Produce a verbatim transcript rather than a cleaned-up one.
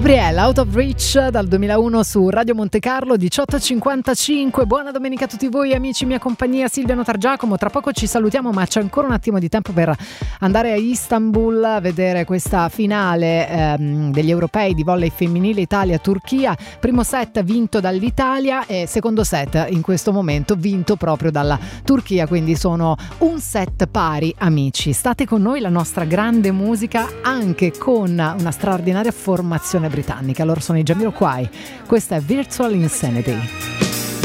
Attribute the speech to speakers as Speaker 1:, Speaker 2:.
Speaker 1: Gabriele, Out of Reach dal duemilauno su Radio Monte Carlo, diciotto e cinquantacinque. Buona domenica a tutti voi amici, mia compagnia Silvia Notargiacomo. Tra poco ci salutiamo, ma c'è ancora un attimo di tempo per andare a Istanbul a vedere questa finale ehm, degli europei di volley femminile Italia-Turchia. Primo set vinto dall'Italia e secondo set in questo momento vinto proprio dalla Turchia, quindi sono un set pari amici. State con noi, la nostra grande musica anche con una straordinaria formazione britannica. Loro sono i Jamiroquai. Questa è Virtual Insanity.